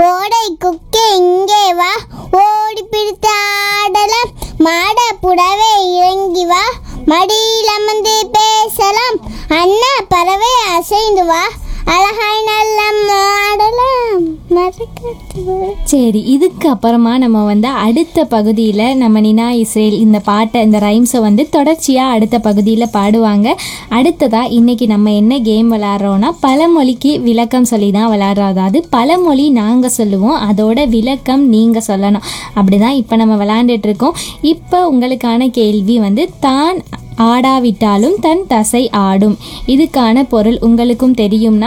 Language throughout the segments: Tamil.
ஓடை குக்கே இங்கே வா, ஓடி பிடித்து ஆடலாம், மாட புடவை இறங்கி வா, மடியில் அமர்ந்து பேசலாம், அண்ணா பறவை அசைந்து வா, அழகாய் நல்ல மாடலாம். சரி, இதுக்கு அப்புறமா நம்ம அடுத்த பகுதியில் நம்ம நினா இஸ்ரேல் இந்த பாட்டை, இந்த ரைம்ஸை தொடர்ச்சியாக அடுத்த பகுதியில் பாடுவாங்க. அடுத்ததாக இன்றைக்கி நம்ம என்ன கேம் விளையாடுறோன்னா, பழமொழிக்கு விளக்கம் சொல்லி தான் விளையாடுறோம். அதாவது பழமொழி நாங்கள் சொல்லுவோம், அதோட விளக்கம் நீங்கள் சொல்லணும். அப்படி தான் இப்போ நம்ம விளையாண்டுட்ருக்கோம். இப்போ உங்களுக்கான கேள்வி தான் ஆடாவிட்டாலும் தன் தசை ஆடும். இதுக்கான பொருள் உங்களுக்கும் தெரியும்னா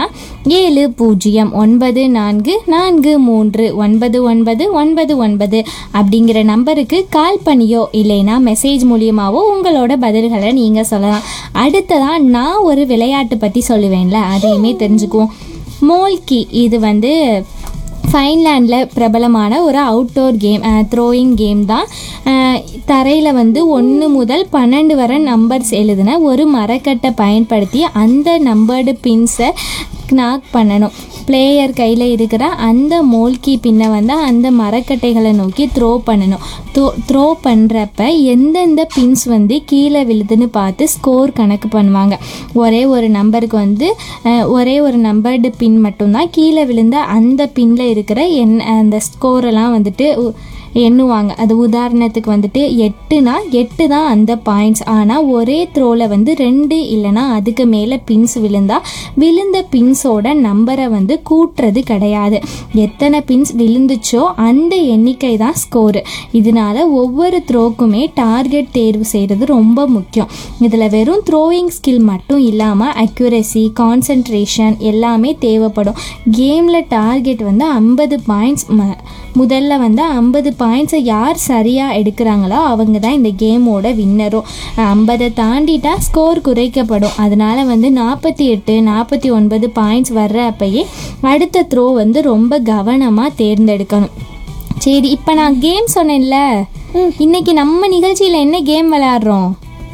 700444399999 அப்படிங்கிற நம்பருக்கு கால் பண்ணியோ இல்லைனா மெசேஜ் மூலியமாவோ உங்களோட பதில்களை நீங்கள் சொல்லலாம். அடுத்ததாக நான் ஒரு விளையாட்டு பற்றி சொல்லுவேன்ல, அதையுமே தெரிஞ்சுக்குவோம். மோல்கி இது ஃபைன்லாண்டில் பிரபலமான ஒரு அவுட்டோர் கேம், த்ரோயிங் கேம் தான். தரையில் 1 முதல் 12 வரை நம்பர்ஸ் எழுதுன ஒரு மரக்கட்டை பயன்படுத்தி அந்த நம்பர்டு பின்ஸை நாக் பண்ணணும். பிளேயர் கையில் இருக்கிற அந்த மோல்கி பின்னை அந்த மரக்கட்டைகளை நோக்கி த்ரோ பண்ணணும். த்ரோ பண்ணுறப்ப எந்தெந்த பின்ஸ் கீழே விழுதுன்னு பார்த்து ஸ்கோர் கணக்கு பண்ணுவாங்க. ஒரே ஒரு நம்பருக்கு ஒரே ஒரு நம்பர்டு பின் மட்டும்தான் கீழே விழுந்த அந்த பின்னில் இருக்கிற அந்த ஸ்கோரெல்லாம் எண்ணுவாங்க. அது உதாரணத்துக்கு 8னா 8 தான் அந்த பாயிண்ட்ஸ். ஆனால் ஒரே த்ரோவில் 2 இல்லைனா அதுக்கு மேலே பின்ஸ் விழுந்த பின்ஸோட நம்பரை கூட்டுறது கிடையாது. எத்தனை பின்ஸ் விழுந்துச்சோ அந்த எண்ணிக்கை தான் ஸ்கோரு. இதனால ஒவ்வொரு த்ரோக்குமே டார்கெட் தேர்வு செய்கிறது ரொம்ப முக்கியம். இதில் வெறும் த்ரோயிங் ஸ்கில் மட்டும் இல்லாமல் அக்யூரசி, கான்சன்ட்ரேஷன் எல்லாமே தேவைப்படும். கேமில் டார்கெட் 50 பாயிண்ட்ஸ். முதல்ல 50 பாயிண்ட்ஸை யார் சரியாக எடுக்கிறாங்களோ அவங்க தான் இந்த கேமோட வின்னரும். 50 தாண்டிட்டா ஸ்கோர் குறைக்கப்படும். அதனால் 48, 49 பாயிண்ட்ஸ் வர்ற அப்பயே அடுத்த த்ரோ ரொம்ப கவனமாக தேர்ந்தெடுக்கணும். சரி, இப்போ நான் கேம் சொன்னேன்ல, இன்னைக்கு நம்ம நிகழ்ச்சியில் என்ன கேம் விளையாடுறோம்?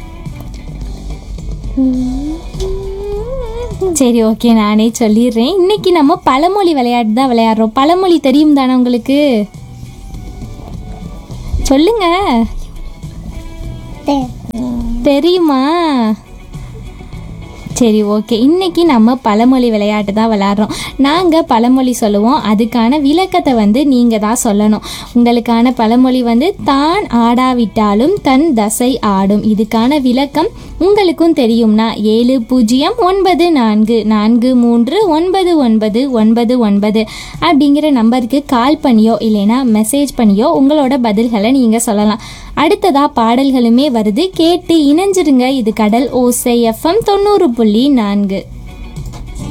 சரி, ஓகே, நானே சொல்லிடுறேன். இன்னைக்கு நம்ம பழமொழி விளையாட்டு தான் விளையாடுறோம். பழமொழி தெரியும் தானே உங்களுக்கு? சொல்லுங்க, தெரியுமா? சரி, ஓகே. இன்றைக்கி நம்ம பழமொழி விளையாட்டு தான் விளையாடுறோம். நாங்கள் பழமொழி சொல்லுவோம், அதுக்கான விளக்கத்தை நீங்கள் தான் சொல்லணும். உங்களுக்கான பழமொழி தான் ஆடாவிட்டாலும் தன் தசை ஆடும். இதுக்கான விளக்கம் உங்களுக்கும் தெரியும்னா 709444399999 அப்படிங்கிற நம்பருக்கு கால் பண்ணியோ இல்லைனா மெசேஜ் பண்ணியோ உங்களோட பதில்களை நீங்கள் சொல்லலாம். அடுத்ததாக பாடல்களுமே வருது, கேட்டு இணைஞ்சிருங்க. இது கடல் ஓசை FM 90.4.